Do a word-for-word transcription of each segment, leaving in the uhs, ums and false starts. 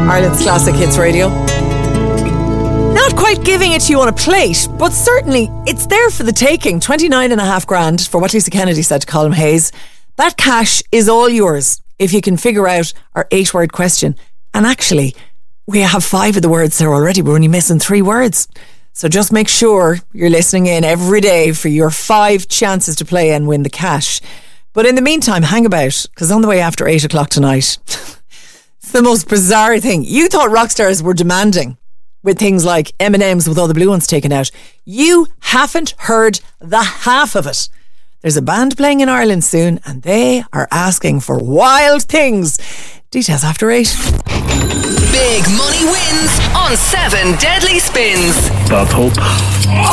Ireland's Classic Hits Radio. Not quite giving it to you on a plate, but certainly it's there for the taking. twenty-nine and a half grand for what Lisa Kennedy said to Colm Hayes. That cash is all yours if you can figure out our eight word question. And actually, we have five of the words there already. We're only missing three words. So just make sure you're listening in every day for your five chances to play and win the cash. But in the meantime, hang about, because on the way after eight o'clock tonight, it's the most bizarre thing. You thought rock stars were demanding with things like M and M's with all the blue ones taken out. You haven't heard the half of it. There's a band playing in Ireland soon and they are asking for wild things. Details after eight. Big money wins on seven Deadly Spins. Bob Hope. Oh!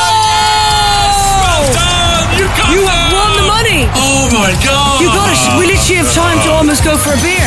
Well done! You got You that! won the money! Oh my God! You got it! We literally have time to almost go for a beer.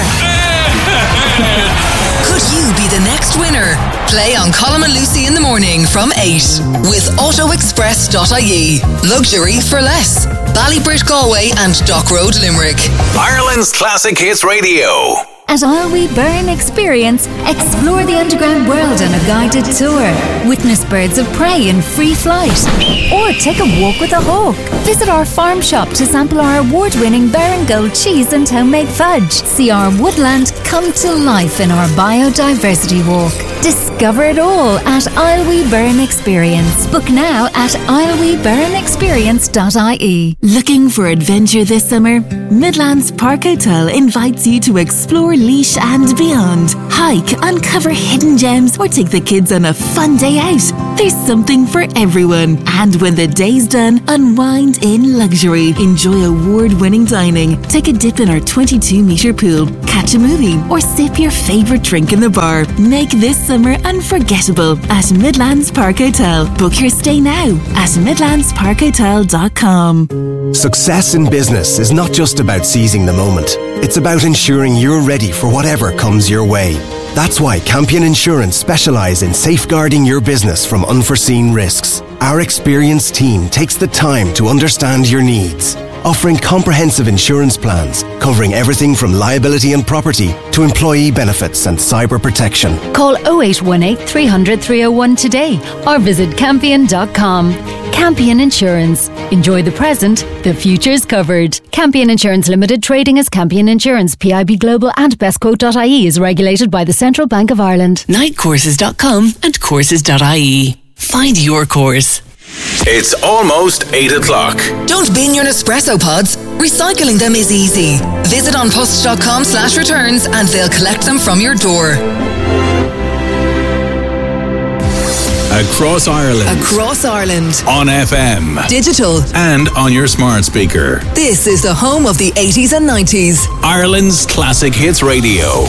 Could you be the next winner? Play on Colm and Lucy in the morning from eight with auto express dot I E. Luxury for less. Ballybridge Galway and Dock Road Limerick. Ireland's Classic Hits Radio. At Isle Burn Experience, explore the underground world on a guided tour. Witness birds of prey in free flight. Or take a walk with a hawk. Visit our farm shop to sample our award-winning Baron Gold cheese and homemade fudge. See our woodland come to life in our biodiversity walk. Discover it all at Isle Burn Experience. Book now at isle burn experience dot I E. Looking for adventure this summer? Midlands Park Hotel invites you to explore Laois and beyond. Hike, uncover hidden gems, or take the kids on a fun day out. There's something for everyone. And when the day's done, unwind in luxury. Enjoy award-winning dining. Take a dip in our twenty-two metre pool. Catch a movie or sip your favourite drink in the bar. Make this summer unforgettable at Midlands Park Hotel. Book your stay now at midlands park hotel dot com. Success in business is not just about seizing the moment. It's about ensuring you're ready for whatever comes your way. That's why Campion Insurance specialise in safeguarding your business from unforeseen risks. Our experienced team takes the time to understand your needs, offering comprehensive insurance plans covering everything from liability and property to employee benefits and cyber protection. Call oh eight one eight, three hundred, three oh one today or visit campion dot com. Campion Insurance. Enjoy the present, the future's covered. Campion Insurance Limited, trading as Campion Insurance, P I B Global and best quote dot I E is regulated by the Central Bank of Ireland. night courses dot com and courses dot I E. Find your course. It's almost eight o'clock. Don't bin your Nespresso pods. Recycling them is easy. Visit onpost.com slash returns and they'll collect them from your door. Across Ireland. Across Ireland. On F M. Digital. And on your smart speaker. This is the home of the eighties and nineties. Ireland's Classic Hits Radio.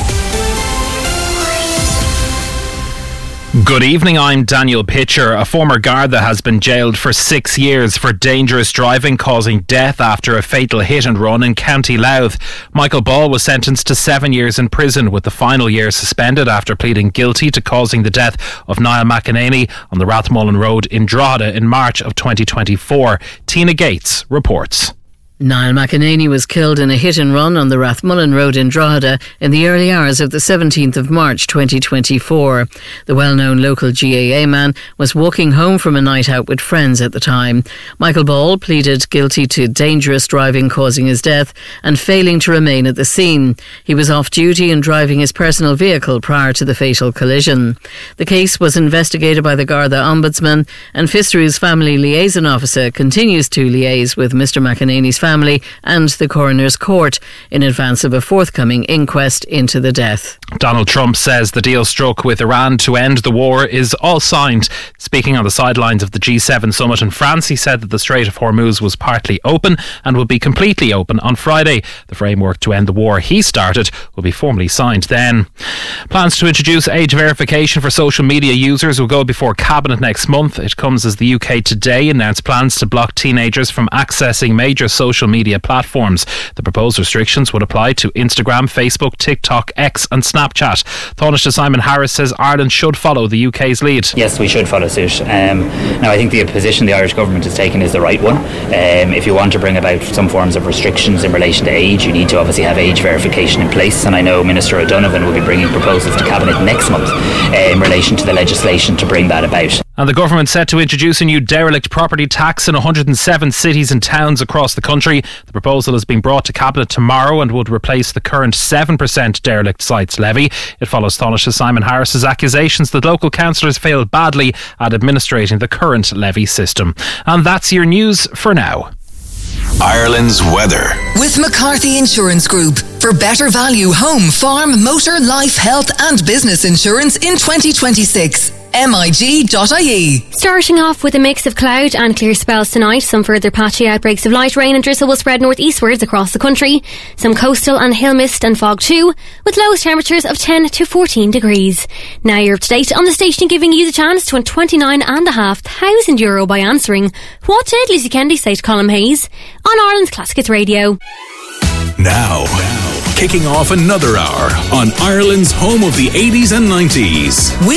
Good evening, I'm Daniel Pitcher. A former Garda has been jailed for six years for dangerous driving causing death after a fatal hit and run in County Louth. Michael Ball was sentenced to seven years in prison, with the final year suspended after pleading guilty to causing the death of Niall McEnany on the Rathmullen Road in Drogheda in March of twenty twenty-four. Tina Gates reports. Niall McEnany was killed in a hit-and-run on the Rathmullen Road in Drogheda in the early hours of the seventeenth of March twenty twenty-four. The well-known local G A A man was walking home from a night out with friends at the time. Michael Ball pleaded guilty to dangerous driving causing his death and failing to remain at the scene. He was off duty and driving his personal vehicle prior to the fatal collision. The case was investigated by the Garda Ombudsman, and Fitzroy's family liaison officer continues to liaise with Mister McEnany's family and the coroner's court in advance of a forthcoming inquest into the death. Donald Trump says the deal struck with Iran to end the war is all signed. Speaking on the sidelines of the G seven summit in France, he said that the Strait of Hormuz was partly open and will be completely open on Friday. The framework to end the war he started will be formally signed then. Plans to introduce age verification for social media users will go before Cabinet next month. It comes as the U K today announced plans to block teenagers from accessing major social Social media platforms. The proposed restrictions would apply to Instagram, Facebook, TikTok, X and Snapchat. Snapchat. Taoiseach Simon Harris says Ireland should follow the U K's lead. Yes, we should follow suit. Um, now, I think the position the Irish government has taken is the right one. Um, if you want to bring about some forms of restrictions in relation to age, you need to obviously have age verification in place, and I know Minister O'Donovan will be bringing proposals to Cabinet next month uh, in relation to the legislation to bring that about. And the government set to introduce a new derelict property tax in one hundred seven cities and towns across the country. The proposal is being brought to Cabinet tomorrow and would replace the current seven percent derelict sites levy. It follows Taoiseach Simon Harris's accusations that local councillors failed badly at administrating the current levy system. And that's your news for now. Ireland's weather. With McCarthy Insurance Group. For better value home, farm, motor, life, health and business insurance in twenty twenty-six. M I G dot I E. Starting off with a mix of cloud and clear spells tonight. Some further patchy outbreaks of light rain and drizzle will spread northeastwards across the country. Some coastal and hill mist and fog too, with lowest temperatures of ten to fourteen degrees. Now you're up to date on the station, giving you the chance to win twenty-nine and a half thousand euro by answering what did Lucy Kennedy say to Colm Hayes on Ireland's Classic Hits Radio. Now, kicking off another hour on Ireland's home of the eighties and nineties.